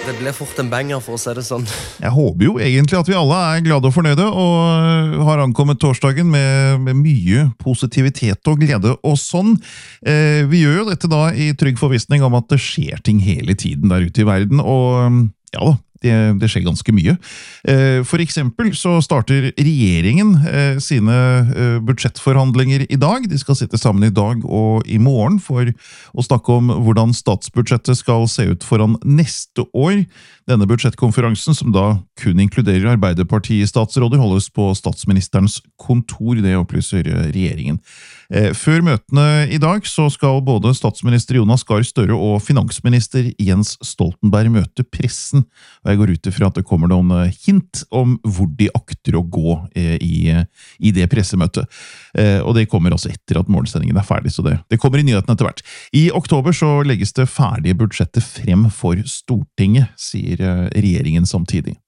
Det ble fort en banger, for å si det sånn. Jeg håper jo egentlig at vi alle glade og fornøyde, og har ankommet torsdagen med mye positivitet og glede og sånn. Vi gjør jo dette da i trygg forvissning om at det skjer ting hele tiden der ute i verden, og ja da, det skjer ganske mye. For eksempel så starter regjeringen sine budsjettforhandlinger i dag. De skal sitte sammen i dag og i morgen for å snakke om hvordan statsbudsjettet skal se ut foran neste år. Denne budsjettkonferansen, som da kun inkluderer Arbeiderparti-statsråder, holdes på statsministerens kontor, det opplyser regjeringen. Før møtene i dag så skal både statsminister Jonas Gahr Støre og finansminister Jens Stoltenberg møte pressen, og jeg går ut ifra at det kommer noen hint om hvor de akter å gå i det pressemøtet. Og det kommer altså etter at morgensendingen ferdig, så det kommer i nyhetene etter hvert. I oktober så legges det ferdige budsjettet frem for Stortinget, sier regjeringen samtidig.